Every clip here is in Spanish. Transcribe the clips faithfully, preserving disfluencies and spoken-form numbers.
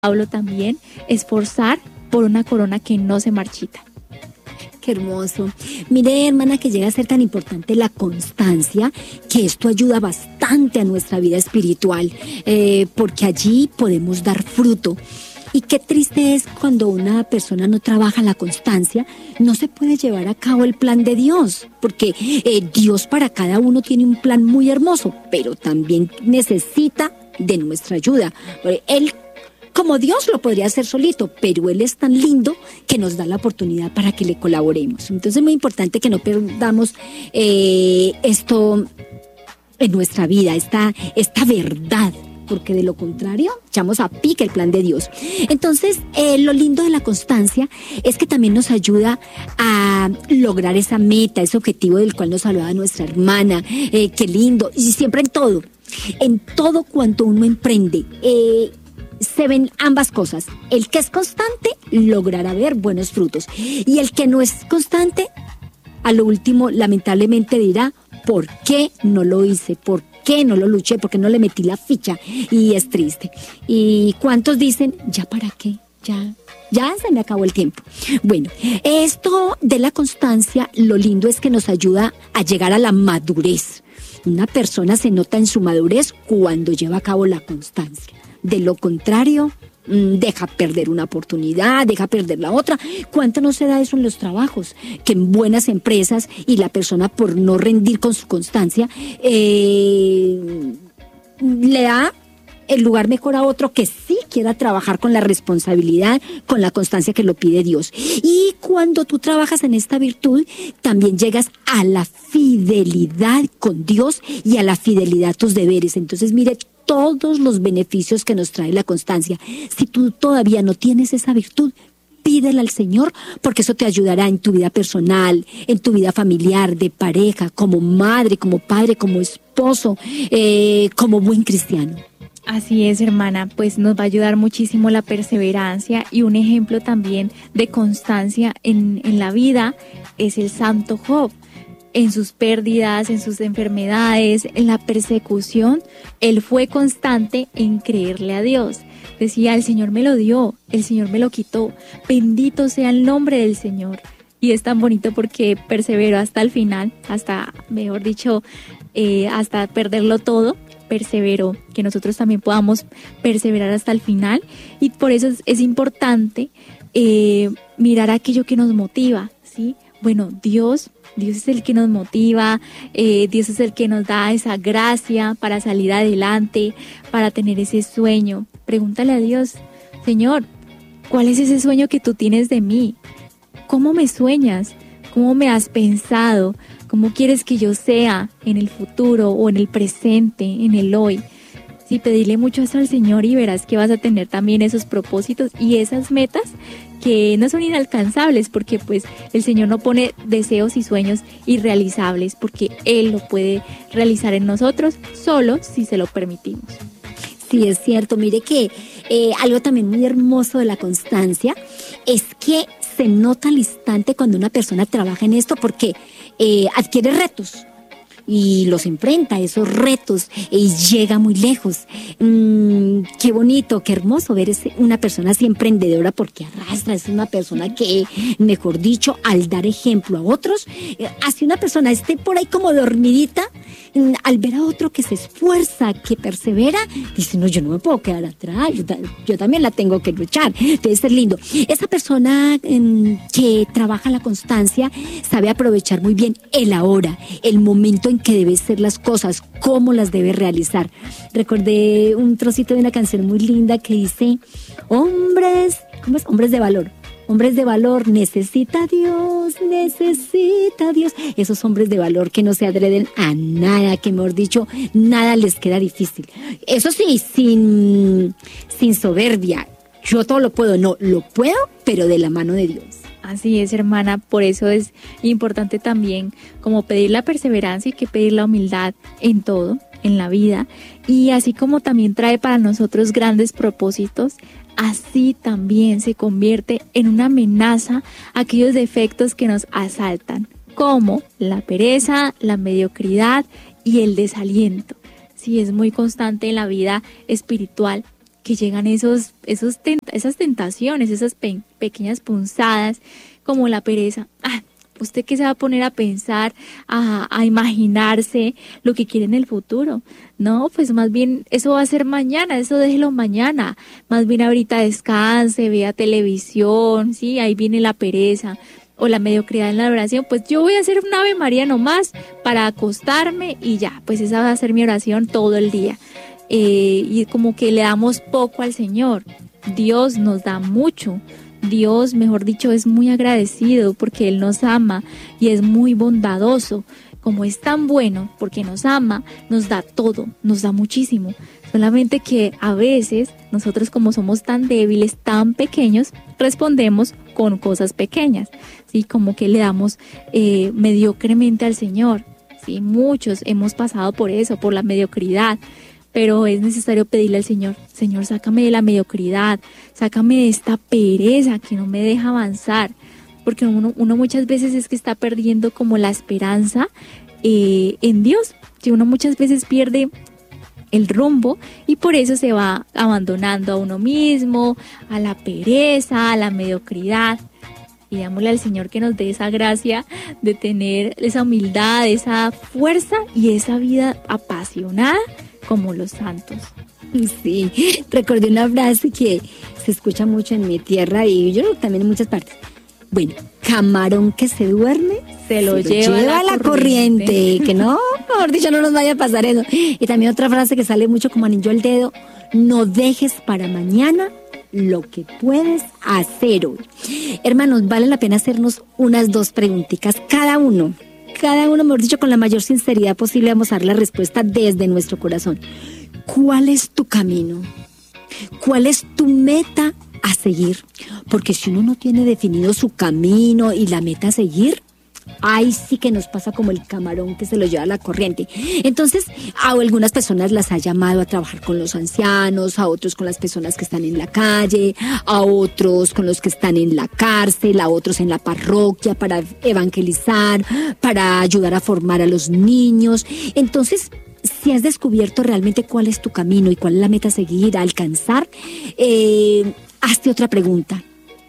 Pablo también, esforzar por una corona que no se marchita. Qué hermoso. Mire, hermana, que llega a ser tan importante la constancia, que esto ayuda bastante a nuestra vida espiritual, eh, porque allí podemos dar fruto. Y qué triste es cuando una persona no trabaja la constancia, no se puede llevar a cabo el plan de Dios, porque eh, Dios para cada uno tiene un plan muy hermoso, pero también necesita de nuestra ayuda. Él, como Dios, lo podría hacer solito, pero Él es tan lindo que nos da la oportunidad para que le colaboremos. Entonces es muy importante que no perdamos eh, esto en nuestra vida, esta, esta verdad, porque de lo contrario echamos a pique el plan de Dios. Entonces, eh, lo lindo de la constancia es que también nos ayuda a lograr esa meta, ese objetivo del cual nos hablaba nuestra hermana. Eh, qué lindo, y siempre en todo, en todo cuanto uno emprende, eh, se ven ambas cosas. El que es constante logrará ver buenos frutos, y el que no es constante, a lo último, lamentablemente dirá, ¿por qué no lo hice? ¿Por qué no lo luché? ¿Por qué no le metí la ficha? Y es triste. ¿Y cuántos dicen, ya para qué? Ya, ya se me acabó el tiempo. Bueno, esto de la constancia, lo lindo es que nos ayuda a llegar a la madurez. Una persona se nota en su madurez cuando lleva a cabo la constancia. De lo contrario, deja perder una oportunidad, deja perder la otra. ¿Cuánto no se da eso en los trabajos? Que en buenas empresas, y la persona, por no rendir con su constancia, eh, le da el lugar mejor a otro que sí quiera trabajar con la responsabilidad, con la constancia que lo pide Dios. Y cuando tú trabajas en esta virtud, también llegas a la fidelidad con Dios y a la fidelidad a tus deberes. Entonces, mire todos los beneficios que nos trae la constancia. Si tú todavía no tienes esa virtud, pídela al Señor, porque eso te ayudará en tu vida personal, en tu vida familiar, de pareja, como madre, como padre, como esposo, eh, como buen cristiano. Así es, hermana, pues nos va a ayudar muchísimo la perseverancia, y un ejemplo también de constancia en, en la vida es el santo Job. En sus pérdidas, en sus enfermedades, en la persecución, él fue constante en creerle a Dios. Decía, el Señor me lo dio, el Señor me lo quitó, bendito sea el nombre del Señor. Y es tan bonito porque perseveró hasta el final, hasta, mejor dicho, eh, hasta perderlo todo, perseveró, que nosotros también podamos perseverar hasta el final. Y por eso es, es importante eh, mirar aquello que nos motiva, ¿sí? Bueno, Dios, Dios es el que nos motiva, eh, Dios es el que nos da esa gracia para salir adelante, para tener ese sueño. Pregúntale a Dios, Señor, ¿cuál es ese sueño que tú tienes de mí? ¿Cómo me sueñas? ¿Cómo me has pensado? ¿Cómo quieres que yo sea en el futuro o en el presente, en el hoy? Sí, pedirle mucho eso al Señor y verás que vas a tener también esos propósitos y esas metas que no son inalcanzables, porque pues el Señor no pone deseos y sueños irrealizables, porque Él lo puede realizar en nosotros solo si se lo permitimos. Sí, es cierto. Mire que eh, algo también muy hermoso de la constancia es que se nota al instante cuando una persona trabaja en esto, porque eh, adquiere retos y los enfrenta, esos retos, y llega muy lejos. Mm, qué bonito, qué hermoso ver ese, una persona así emprendedora, porque arrastra, es una persona que, mejor dicho, al dar ejemplo a otros, eh, hace una persona esté por ahí como dormidita, mm, al ver a otro que se esfuerza, que persevera, dice, no, yo no me puedo quedar atrás, yo, yo también la tengo que luchar. Debe ser lindo. Esa persona eh, que trabaja la constancia sabe aprovechar muy bien el ahora, el momento en que debe ser las cosas, cómo las debe realizar. Recordé un trocito de una canción muy linda que dice, hombres, ¿cómo es? Hombres de valor, hombres de valor, necesita Dios, necesita Dios. Esos hombres de valor que no se adreden a nada, que mejor dicho, nada les queda difícil. Eso sí, sin, sin soberbia. Yo todo lo puedo, no, lo puedo, pero de la mano de Dios. Así es, hermana, por eso es importante también como pedir la perseverancia y que pedir la humildad en todo, en la vida, y así como también trae para nosotros grandes propósitos, así también se convierte en una amenaza a aquellos defectos que nos asaltan, como la pereza, la mediocridad y el desaliento. Sí, es muy constante en la vida espiritual que llegan esos, esos tent- esas tentaciones, esas pe- pequeñas punzadas, como la pereza. Ah, ¿usted qué se va a poner a pensar, a, a imaginarse lo que quiere en el futuro? No, pues más bien eso va a ser mañana, eso déjelo mañana. Más bien ahorita descanse, vea televisión, sí, ahí viene la pereza o la mediocridad en la oración. Pues yo voy a hacer un Ave María nomás para acostarme y ya, pues esa va a ser mi oración todo el día. Eh, y como que le damos poco al Señor. Dios nos da mucho. Dios, mejor dicho, es muy agradecido porque Él nos ama y es muy bondadoso. Como es tan bueno, porque nos ama, nos da todo, nos da muchísimo. Solamente que a veces nosotros, como somos tan débiles, tan pequeños, respondemos con cosas pequeñas, ¿sí? Como que le damos eh, mediocremente al Señor, ¿sí? Muchos hemos pasado por eso, por la mediocridad. Pero es necesario pedirle al Señor, Señor, sácame de la mediocridad, sácame de esta pereza que no me deja avanzar, porque uno, uno muchas veces es que está perdiendo como la esperanza eh, en Dios, que uno muchas veces pierde el rumbo y por eso se va abandonando a uno mismo, a la pereza, a la mediocridad. Y dámosle al Señor que nos dé esa gracia de tener esa humildad, esa fuerza y esa vida apasionada como los santos. Sí, recordé una frase que se escucha mucho en mi tierra y yo también en muchas partes. Bueno, camarón que se duerme, se lo, se lleva, lo lleva a la, la corriente. corriente. Que no, mejor dicho, no nos vaya a pasar eso. Y también otra frase que sale mucho como anillo al dedo: no dejes para mañana lo que puedes hacer hoy. Hermanos, vale la pena hacernos unas dos preguntitas cada uno. Cada uno, mejor dicho, con la mayor sinceridad posible, vamos a dar la respuesta desde nuestro corazón. ¿Cuál es tu camino? ¿Cuál es tu meta a seguir? Porque si uno no tiene definido su camino y la meta a seguir, ahí sí que nos pasa como el camarón que se lo lleva a la corriente. Entonces, a algunas personas las ha llamado a trabajar con los ancianos, a otros con las personas que están en la calle, a otros con los que están en la cárcel, a otros en la parroquia para evangelizar, para ayudar a formar a los niños. Entonces, si has descubierto realmente cuál es tu camino y cuál es la meta a seguir, a alcanzar, eh, hazte otra pregunta.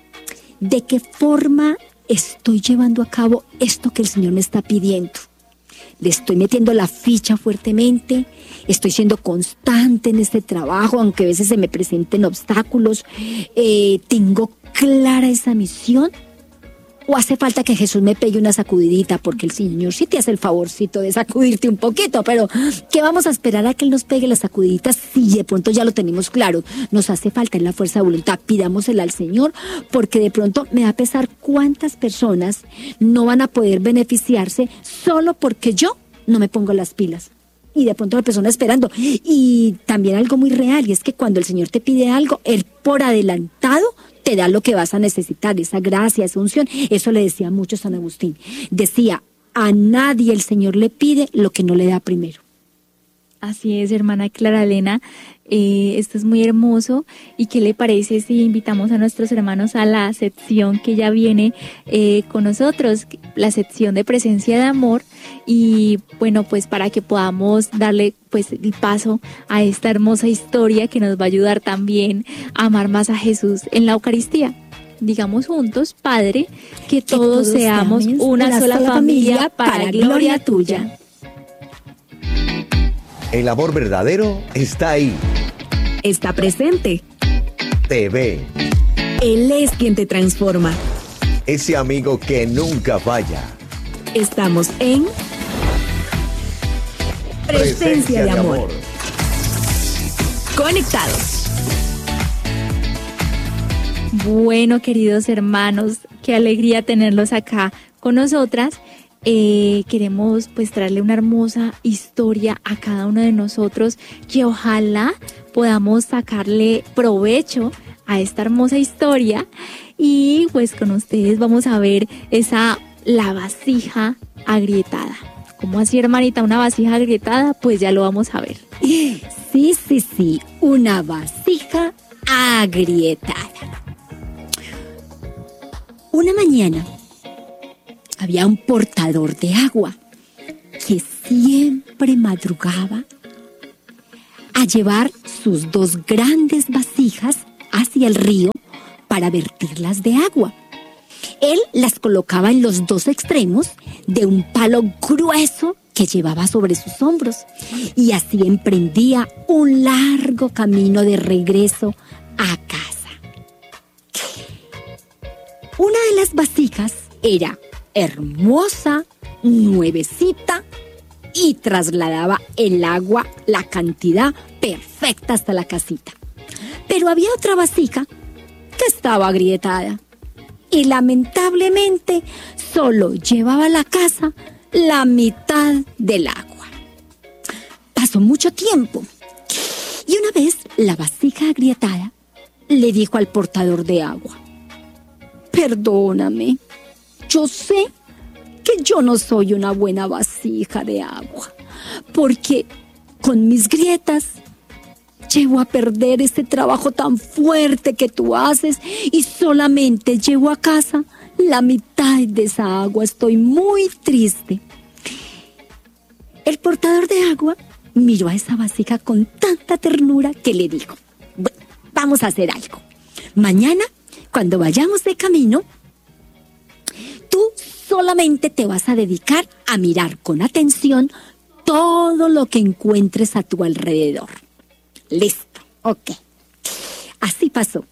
¿De qué forma estoy llevando a cabo esto que el Señor me está pidiendo? ¿Le estoy metiendo la ficha fuertemente? ¿Estoy siendo constante en este trabajo, aunque a veces se me presenten obstáculos? Eh, ¿Tengo clara esa misión? ¿O hace falta que Jesús me pegue una sacudidita? Porque el Señor sí te hace el favorcito de sacudirte un poquito, pero ¿qué vamos a esperar a que Él nos pegue las sacudiditas si de pronto ya lo tenemos claro? Nos hace falta en la fuerza de voluntad. Pidámosela al Señor, porque de pronto me va a pesar cuántas personas no van a poder beneficiarse solo porque yo no me pongo las pilas. Y de pronto la persona esperando. Y también algo muy real, y es que cuando el Señor te pide algo, Él por adelantado te da lo que vas a necesitar, esa gracia, esa unción. Eso le decía mucho San Agustín. Decía, a nadie el Señor le pide lo que no le da primero. Así es, hermana Clara Elena. Eh, esto es muy hermoso. ¿Y qué le parece si invitamos a nuestros hermanos a la sección que ya viene eh, con nosotros, la sección de presencia de amor? Y bueno, pues para que podamos darle pues el paso a esta hermosa historia que nos va a ayudar también a amar más a Jesús en la Eucaristía. Digamos juntos, Padre, que, que todos, todos seamos una, una sola, sola familia para, para gloria tuya. El amor verdadero está ahí. Está presente. Te ve. Él es quien te transforma. Ese amigo que nunca falla. Estamos en Presencia, Presencia de, amor. de amor. Conectados. Bueno, queridos hermanos, qué alegría tenerlos acá con nosotras. Eh, queremos pues traerle una hermosa historia a cada uno de nosotros, que ojalá podamos sacarle provecho a esta hermosa historia. Y pues con ustedes vamos a ver esa la vasija agrietada. ¿Cómo así, hermanita? ¿Una vasija agrietada? Pues ya lo vamos a ver. Sí, sí, sí, una vasija agrietada. Una mañana había un portador de agua que siempre madrugaba a llevar sus dos grandes vasijas vasijas hacia el río para vertirlas de agua. Él las colocaba en los dos extremos de un palo grueso que llevaba sobre sus hombros, y así emprendía un largo camino de regreso a casa. Una de las vasijas era hermosa, nuevecita, y trasladaba el agua, la cantidad perfecta hasta la casita. Pero había otra vasija que estaba agrietada y lamentablemente solo llevaba a la casa la mitad del agua. Pasó mucho tiempo y una vez la vasija agrietada le dijo al portador de agua: perdóname, yo sé que yo no soy una buena vasija de agua, porque con mis grietas llevo a perder este trabajo tan fuerte que tú haces y solamente llevo a casa la mitad de esa agua. Estoy muy triste. El portador de agua miró a esa vasija con tanta ternura que le dijo: bueno, vamos a hacer algo. Mañana, cuando vayamos de camino, tú solamente te vas a dedicar a mirar con atención todo lo que encuentres a tu alrededor. Listo, ok. Así pasó.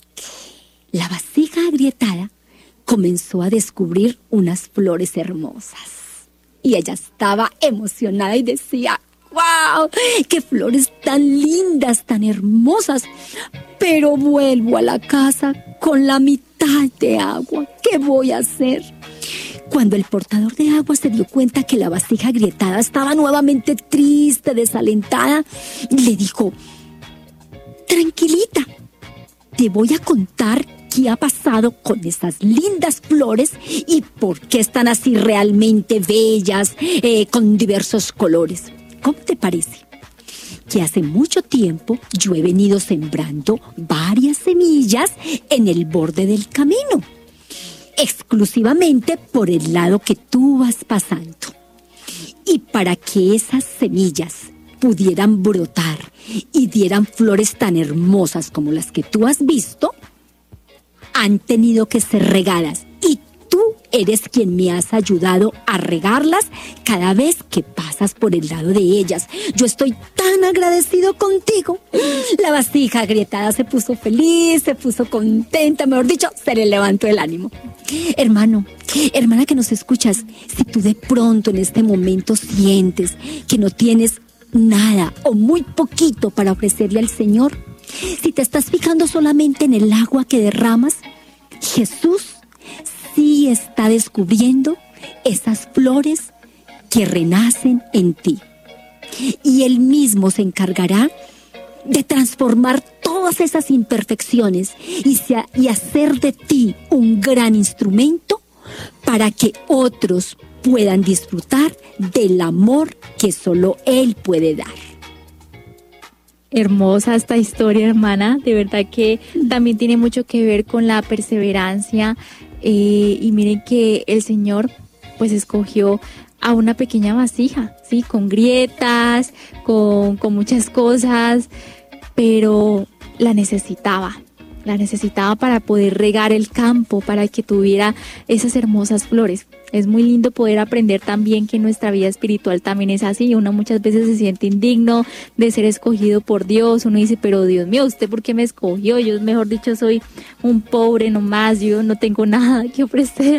La vasija agrietada comenzó a descubrir unas flores hermosas. Y ella estaba emocionada y decía: ¡wow! ¡Qué flores tan lindas, tan hermosas! Pero vuelvo a la casa con la mitad de agua. ¿Qué voy a hacer? Cuando el portador de agua se dio cuenta que la vasija agrietada estaba nuevamente triste, desalentada, le dijo: tranquilita, te voy a contar qué ha pasado con esas lindas flores y por qué están así realmente bellas, eh, con diversos colores. ¿Cómo te parece? Que hace mucho tiempo yo he venido sembrando varias semillas en el borde del camino, exclusivamente por el lado que tú vas pasando. Y para que esas semillas pudieran brotar y dieran flores tan hermosas como las que tú has visto, han tenido que ser regadas, y tú eres quien me has ayudado a regarlas cada vez que pasas por el lado de ellas. Yo estoy tan agradecido contigo. La vasija agrietada se puso feliz, se puso contenta, mejor dicho, se le levantó el ánimo. Hermano, hermana que nos escuchas, si tú de pronto en este momento sientes que no tienes nada o muy poquito para ofrecerle al Señor, si te estás fijando solamente en el agua que derramas, Jesús sí está descubriendo esas flores que renacen en ti. Y Él mismo se encargará de transformar todas esas imperfecciones y, sea, y hacer de ti un gran instrumento para que otros puedan disfrutar del amor que solo Él puede dar. Hermosa esta historia, hermana. De verdad que también tiene mucho que ver con la perseverancia. Eh, y miren que el Señor pues escogió a una pequeña vasija, ¿sí? Con grietas, con, con muchas cosas, pero la necesitaba. La necesitaba para poder regar el campo, para que tuviera esas hermosas flores. Es muy lindo poder aprender también que nuestra vida espiritual también es así. Uno muchas veces se siente indigno de ser escogido por Dios. Uno dice, pero Dios mío, ¿usted por qué me escogió? Yo, mejor dicho, soy un pobre nomás, yo no tengo nada que ofrecer.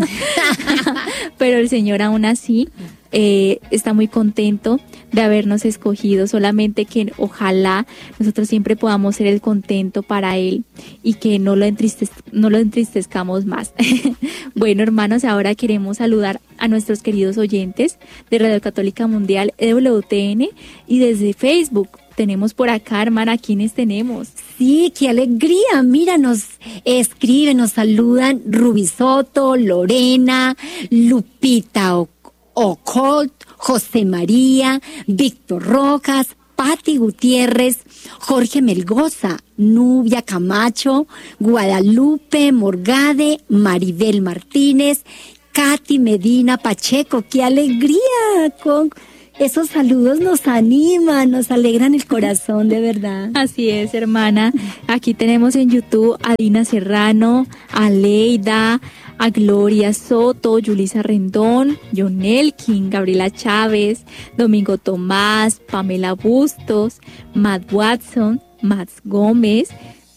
Pero el Señor aún así eh, está muy contento de habernos escogido, solamente que ojalá nosotros siempre podamos ser el contento para Él y que no lo, entristez, no lo entristezcamos más. Bueno, hermanos, ahora queremos saludar a nuestros queridos oyentes de Radio Católica Mundial E W T N y desde Facebook. Tenemos por acá, hermana, ¿a quiénes tenemos? Sí, qué alegría. Mira, nos escriben, nos saludan Ruby Soto, Lorena, Lupita Ocot, José María, Víctor Rojas, Pati Gutiérrez, Jorge Melgoza, Nubia Camacho, Guadalupe Morgade, Maribel Martínez, Katy Medina Pacheco. ¡Qué alegría! Con Esos saludos nos animan, nos alegran el corazón, de verdad. Así es, hermana. Aquí tenemos en YouTube a Dina Serrano, a Leida, a Gloria Soto, Yulisa Rendón, John Elkin, Gabriela Chávez, Domingo Tomás, Pamela Bustos, Matt Watson, Max Gómez.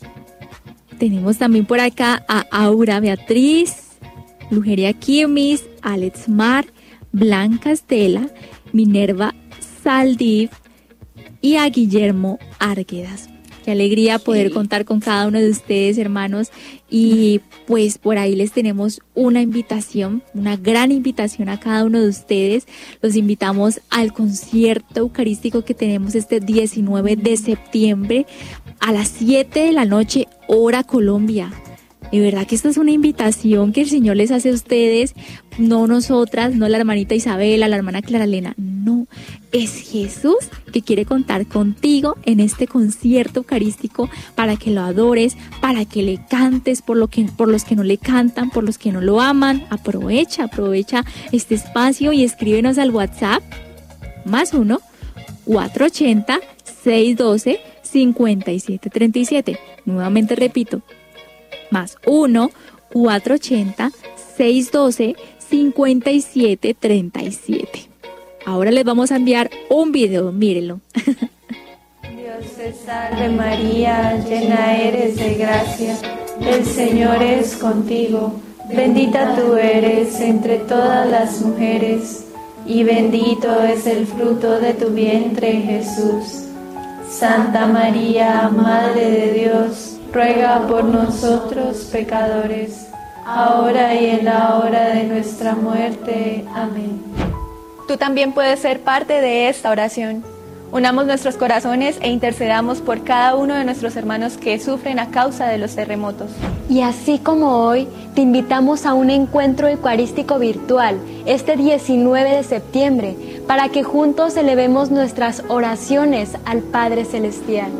Tenemos también por acá a Aura Beatriz, Lugeria Kirmis, Alex Mar, Blanca Estela, Minerva Saldiv y a Guillermo Arguedas. Qué alegría poder sí. contar con cada uno de ustedes, hermanos. Y pues por ahí les tenemos una invitación, una gran invitación a cada uno de ustedes. Los invitamos al concierto eucarístico que tenemos este diecinueve de septiembre a las siete de la noche, hora Colombia. De verdad que esta es una invitación que el Señor les hace a ustedes, no nosotras, no la hermanita Isabela, la hermana Clara Elena, no, es Jesús que quiere contar contigo en este concierto eucarístico para que lo adores, para que le cantes por, lo que, por los que no le cantan, por los que no lo aman. Aprovecha, aprovecha este espacio y escríbenos al WhatsApp más uno, cuatro ochenta, seiscientos doce, cincuenta y siete treinta y siete. Nuevamente repito, más uno, cuatro ochenta, seiscientos doce, cincuenta y siete treinta y siete. Ahora les vamos a enviar un video, mírenlo. Dios te salve María, llena eres de gracia, el Señor es contigo, bendita tú eres entre todas las mujeres, y bendito es el fruto de tu vientre, Jesús. Santa María, Madre de Dios, ruega por nosotros pecadores, ahora y en la hora de nuestra muerte. Amén. Tú también puedes ser parte de esta oración. Unamos nuestros corazones e intercedamos por cada uno de nuestros hermanos que sufren a causa de los terremotos. Y así como hoy, te invitamos a un encuentro eucarístico virtual este diecinueve de septiembre para que juntos elevemos nuestras oraciones al Padre Celestial.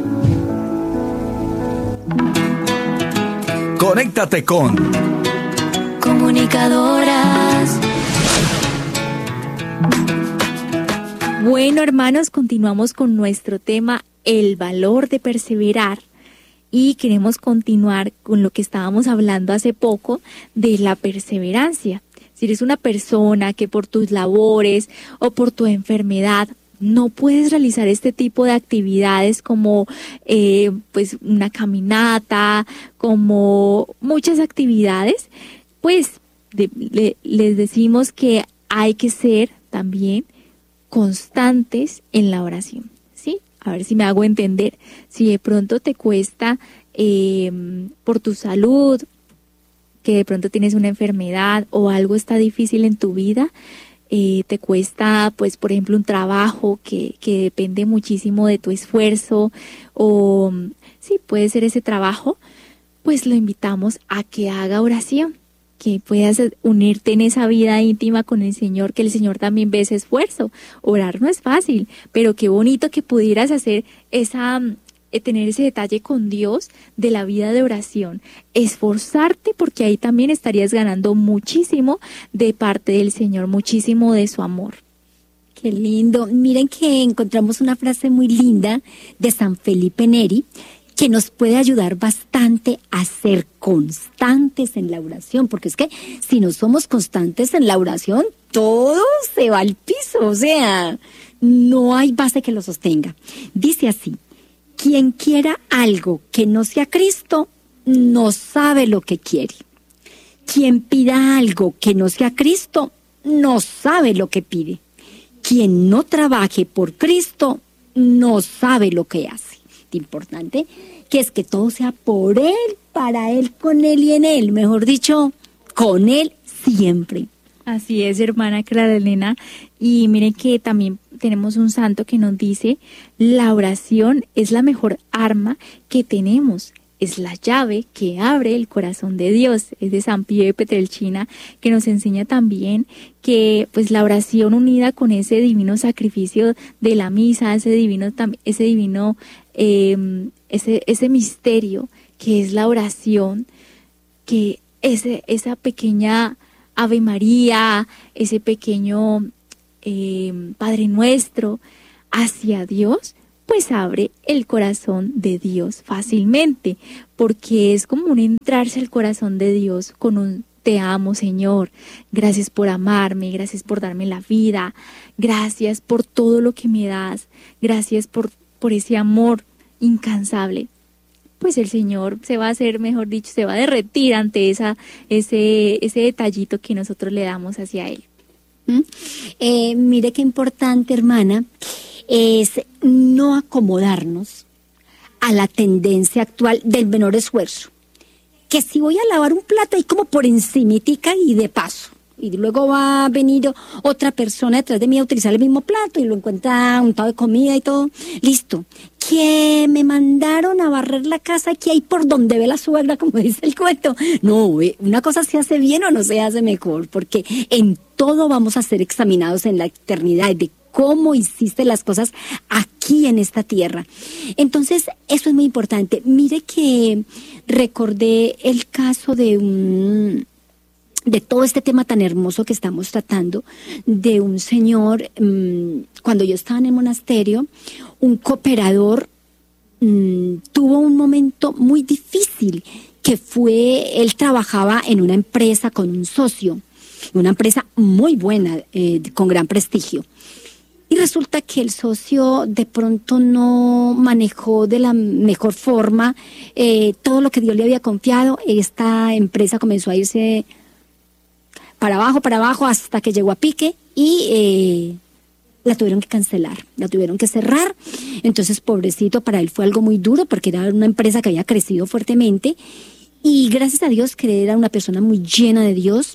Conéctate con Comunicadoras. Bueno, hermanos, continuamos con nuestro tema, el valor de perseverar. Y queremos continuar con lo que estábamos hablando hace poco de la perseverancia. Si eres una persona que por tus labores o por tu enfermedad no puedes realizar este tipo de actividades como eh, pues una caminata, como muchas actividades, pues de, le, les decimos que hay que ser también constantes en la oración, ¿sí? A ver si me hago entender. Si de pronto te cuesta eh, por tu salud, que de pronto tienes una enfermedad o algo está difícil en tu vida, Eh, te cuesta, pues, por ejemplo, un trabajo que, que depende muchísimo de tu esfuerzo, o sí, puede ser ese trabajo, pues lo invitamos a que haga oración, que puedas unirte en esa vida íntima con el Señor, que el Señor también ve ese esfuerzo. Orar no es fácil, pero qué bonito que pudieras hacer esa... tener ese detalle con Dios de la vida de oración, esforzarte, porque ahí también estarías ganando muchísimo de parte del Señor, muchísimo de su amor. Qué lindo. Miren que encontramos una frase muy linda de San Felipe Neri que nos puede ayudar bastante a ser constantes en la oración, porque es que si no somos constantes en la oración, todo se va al piso, o sea, no hay base que lo sostenga. Dice así: quien quiera algo que no sea Cristo, no sabe lo que quiere. Quien pida algo que no sea Cristo, no sabe lo que pide. Quien no trabaje por Cristo, no sabe lo que hace. Lo importante que es que todo sea por Él, para Él, con Él y en Él. Mejor dicho, con Él siempre. Así es, hermana Clara Elena. Y miren que también tenemos un santo que nos dice, la oración es la mejor arma que tenemos, es la llave que abre el corazón de Dios. Es de San Pío de Petrelcina, que nos enseña también que pues la oración unida con ese divino sacrificio de la misa, ese divino, ese divino, eh, ese, ese misterio que es la oración, que ese, esa pequeña Ave María, ese pequeño eh, Padre Nuestro hacia Dios, pues abre el corazón de Dios fácilmente, porque es como un entrarse al corazón de Dios con un te amo, Señor, gracias por amarme, gracias por darme la vida, gracias por todo lo que me das, gracias por, por ese amor incansable. Pues el Señor se va a hacer, mejor dicho, se va a derretir ante esa, ese, ese detallito que nosotros le damos hacia Él. ¿Mm? Eh, mire qué importante, hermana, es no acomodarnos a la tendencia actual del menor esfuerzo. Que si voy a lavar un plato ahí como por encimitica y de paso, y luego va a venir otra persona detrás de mí a utilizar el mismo plato y lo encuentra untado de comida y todo, listo. Que me mandaron a barrer la casa aquí ahí por donde ve la suegra, como dice el cuento. No, una cosa se hace bien o no se hace mejor, porque en todo vamos a ser examinados en la eternidad de cómo hiciste las cosas aquí en esta tierra. Entonces, eso es muy importante. Mire que recordé el caso de un, de todo este tema tan hermoso que estamos tratando, de un señor, mmm, cuando yo estaba en el monasterio, un cooperador mmm, tuvo un momento muy difícil, que fue, él trabajaba en una empresa con un socio, una empresa muy buena, eh, con gran prestigio. Y resulta que el socio de pronto no manejó de la mejor forma eh, todo lo que Dios le había confiado. Esta empresa comenzó a irse para abajo, para abajo, hasta que llegó a pique y eh, la tuvieron que cancelar, la tuvieron que cerrar. Entonces, pobrecito, para él fue algo muy duro porque era una empresa que había crecido fuertemente y gracias a Dios que era una persona muy llena de Dios,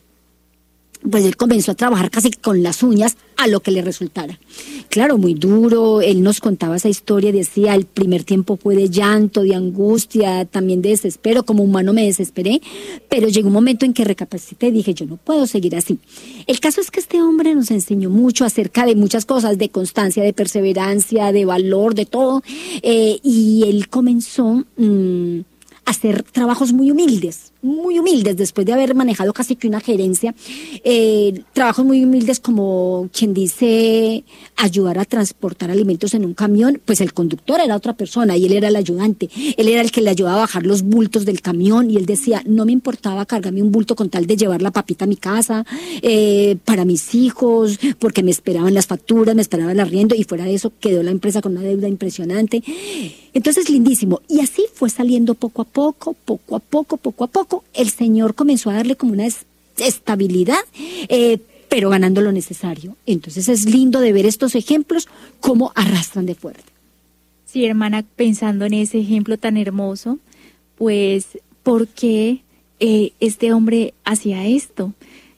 pues él comenzó a trabajar casi con las uñas a lo que le resultara. Claro, muy duro, él nos contaba esa historia, decía, el primer tiempo fue de llanto, de angustia, también de desespero, como humano me desesperé, pero llegó un momento en que recapacité y dije, yo no puedo seguir así. El caso es que este hombre nos enseñó mucho acerca de muchas cosas, de constancia, de perseverancia, de valor, de todo, eh, y él comenzó mmm, a hacer trabajos muy humildes, muy humildes, después de haber manejado casi que una gerencia, eh, trabajos muy humildes como quien dice ayudar a transportar alimentos en un camión, pues el conductor era otra persona y él era el ayudante, él era el que le ayudaba a bajar los bultos del camión y él decía, no me importaba cargarme un bulto con tal de llevar la papita a mi casa, eh, para mis hijos, porque me esperaban las facturas, me esperaba el arriendo y fuera de eso quedó la empresa con una deuda impresionante. Entonces, lindísimo. Y así fue saliendo poco a poco, poco a poco, poco a poco. El Señor comenzó a darle como una estabilidad, eh, pero ganando lo necesario. Entonces es lindo de ver estos ejemplos cómo arrastran de fuerte. Sí, hermana, pensando en ese ejemplo tan hermoso, pues, ¿por qué eh, este hombre hacía esto?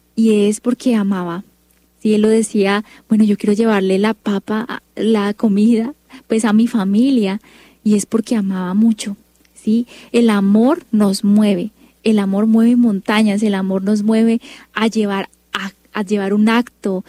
Y es porque amaba. Si él lo decía, bueno, yo quiero llevarle la papa, la comida, pues a mi familia, y es porque amaba mucho, ¿sí? El amor nos mueve. El amor mueve montañas, el amor nos mueve a llevar, a, a llevar un acto,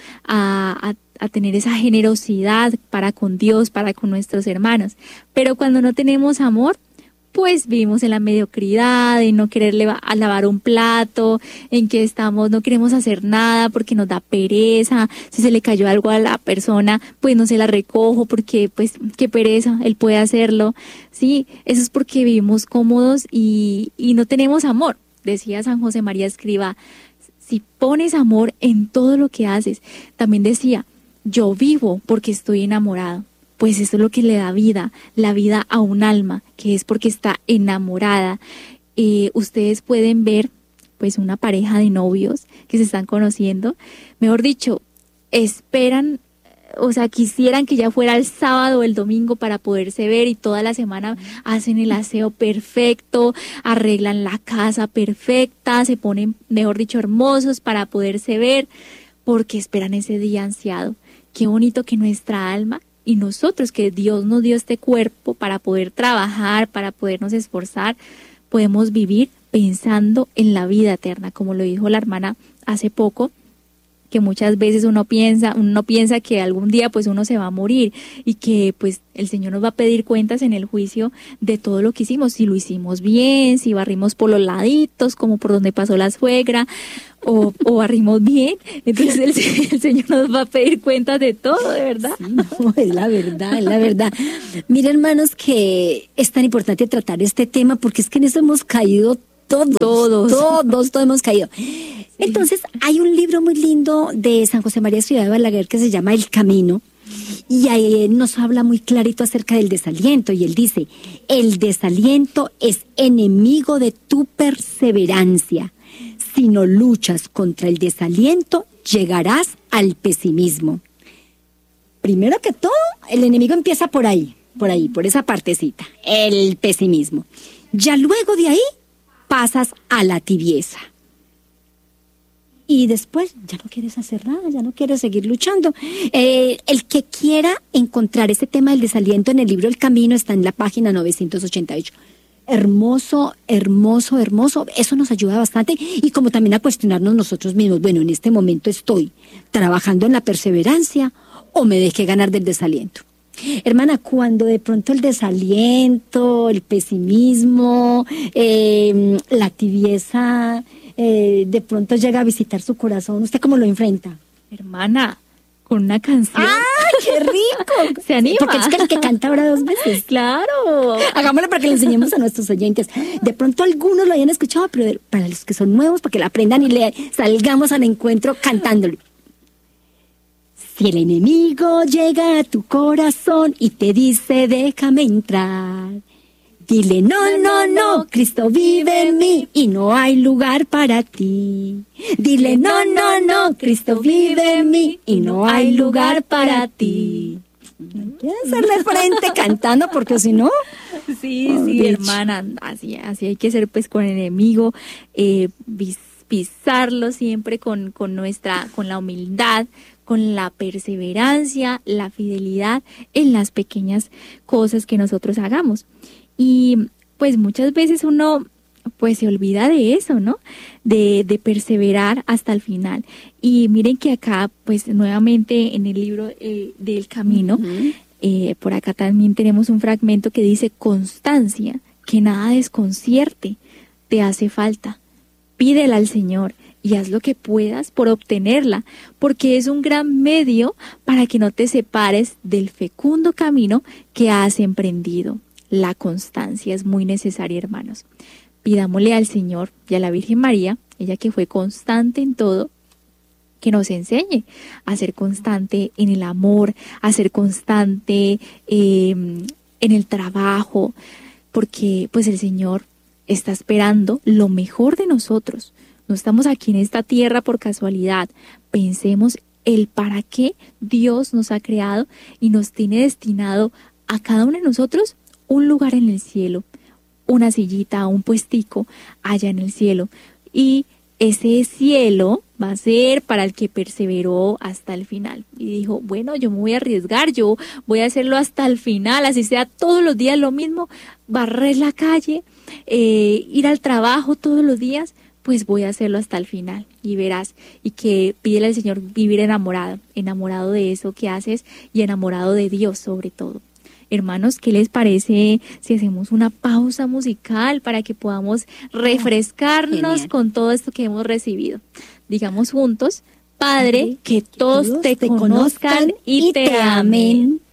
a, a, a tener esa generosidad para con Dios, para con nuestros hermanos. Pero cuando no tenemos amor, pues vivimos en la mediocridad, en no querer leva, a lavar un plato, en que estamos, no queremos hacer nada porque nos da pereza. Si se le cayó algo a la persona, pues no se la recojo porque, pues, qué pereza, él puede hacerlo. Sí, eso es porque vivimos cómodos y, y no tenemos amor. Decía San José María Escrivá, si pones amor en todo lo que haces. También decía, yo vivo porque estoy enamorado. Pues eso es lo que le da vida, la vida a un alma, que es porque está enamorada. Eh, ustedes pueden ver, pues, una pareja de novios que se están conociendo, mejor dicho, esperan, o sea, quisieran que ya fuera el sábado o el domingo para poderse ver y toda la semana hacen el aseo perfecto, arreglan la casa perfecta, se ponen, mejor dicho, hermosos para poderse ver, porque esperan ese día ansiado. Qué bonito que nuestra alma y nosotros, que Dios nos dio este cuerpo para poder trabajar, para podernos esforzar, podemos vivir pensando en la vida eterna, como lo dijo la hermana hace poco, que muchas veces uno piensa, uno piensa que algún día pues uno se va a morir y que pues el Señor nos va a pedir cuentas en el juicio de todo lo que hicimos, si lo hicimos bien, si barrimos por los laditos, como por donde pasó la suegra, o, o barrimos bien, entonces el, el Señor nos va a pedir cuentas de todo, de verdad. Sí, no, es la verdad, es la verdad. Mira, hermanos, que es tan importante tratar este tema porque es que en eso hemos caído todos, todos, todos, todos hemos caído. Entonces, hay un libro muy lindo de San José María Ciudad de Balaguer que se llama El Camino, y ahí nos habla muy clarito acerca del desaliento, y él dice, el desaliento es enemigo de tu perseverancia. Si no luchas contra el desaliento, llegarás al pesimismo. Primero que todo, el enemigo empieza por ahí, por ahí, por esa partecita, el pesimismo. Ya luego de ahí, pasas a la tibieza. Y después ya no quieres hacer nada, ya no quieres seguir luchando. Eh, el que quiera encontrar ese tema del desaliento en el libro El Camino está en la página novecientos ochenta y ocho. Hermoso, hermoso, hermoso. Eso nos ayuda bastante. Y como también a cuestionarnos nosotros mismos. Bueno, en este momento estoy trabajando en la perseverancia o me dejé ganar del desaliento. Hermana, cuando de pronto el desaliento, el pesimismo, eh, la tibieza... Eh, de pronto llega a visitar su corazón, ¿usted cómo lo enfrenta? Hermana, con una canción. ¡Ay, qué rico! Se anima. Porque es que el que canta ahora dos veces. Claro. Hagámoslo para que le enseñemos a nuestros oyentes. De pronto algunos lo hayan escuchado, pero para los que son nuevos, para que la aprendan y le salgamos al encuentro cantándolo. Si el enemigo llega a tu corazón y te dice, déjame entrar, dile, no, no, no, Cristo vive en mí y no hay lugar para ti. Dile, no, no, no, Cristo vive en mí y no hay lugar para ti. Hay que hacerle frente cantando porque si no... Sí, oh, sí, bitch. Hermana, así, así hay que ser pues con el enemigo, eh, pisarlo siempre con, con nuestra, con la humildad, con la perseverancia, la fidelidad en las pequeñas cosas que nosotros hagamos. Y pues muchas veces uno pues se olvida de eso, ¿no? De, de perseverar hasta el final. Y miren que acá pues nuevamente en el libro eh, del Camino, uh-huh. eh, por acá también tenemos un fragmento que dice constancia, que nada desconcierte, te hace falta. Pídela al Señor y haz lo que puedas por obtenerla, porque es un gran medio para que no te separes del fecundo camino que has emprendido. La constancia es muy necesaria, hermanos. Pidámosle al Señor y a la Virgen María, ella que fue constante en todo, que nos enseñe a ser constante en el amor, a ser constante eh, en el trabajo, porque pues el Señor está esperando lo mejor de nosotros. No estamos aquí en esta tierra por casualidad. Pensemos el para qué Dios nos ha creado y nos tiene destinado a cada uno de nosotros un lugar en el cielo, una sillita, un puestico allá en el cielo. Y ese cielo va a ser para el que perseveró hasta el final. Y dijo, bueno, yo me voy a arriesgar, yo voy a hacerlo hasta el final, así sea todos los días lo mismo, barrer la calle, eh, ir al trabajo todos los días, pues voy a hacerlo hasta el final. Y verás, y que pídele al Señor vivir enamorado, enamorado de eso que haces y enamorado de Dios sobre todo. Hermanos, ¿qué les parece si hacemos una pausa musical para que podamos refrescarnos Genial. Con todo esto que hemos recibido? Digamos juntos, Padre, que todos te, te conozcan y te amen.